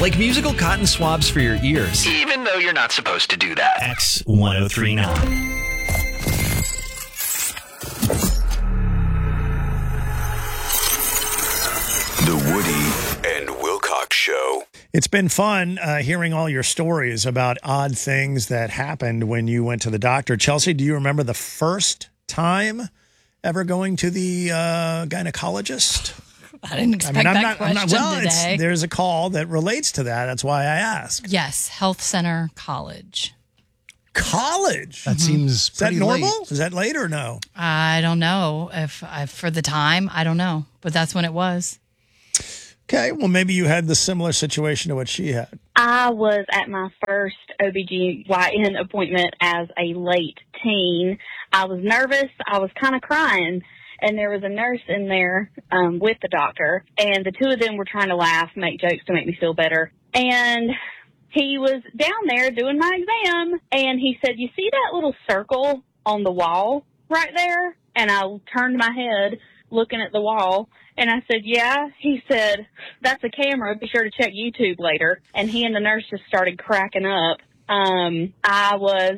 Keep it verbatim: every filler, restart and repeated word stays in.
like musical cotton swabs for your ears. Even though you're not supposed to do that. X ten thirty-nine. The Woody and Wilcox Show. It's been fun uh, hearing all your stories about odd things that happened when you went to the doctor. Chelsea, do you remember the first time ever going to the uh, gynecologist? I didn't expect I mean, I'm that not, question I'm not, well, today. It's, there's a call that relates to that. That's why I asked. Yes, Health Center College. College? That seems Is that pretty normal? late. Is that late or no? I don't know if I, for the time, I don't know, but that's when it was. Okay, well, maybe you had the similar situation to what she had. I was at my first O B G Y N appointment as a late teen. I was nervous. I was kind of crying. And there was a nurse in there um, with the doctor. And the two of them were trying to laugh, make jokes to make me feel better. And he was down there doing my exam. And he said, "You see that little circle on the wall right there?" And I turned my head looking at the wall. And I said, "Yeah." He said, "That's a camera. Be sure to check YouTube later." And he and the nurse just started cracking up. Um, I was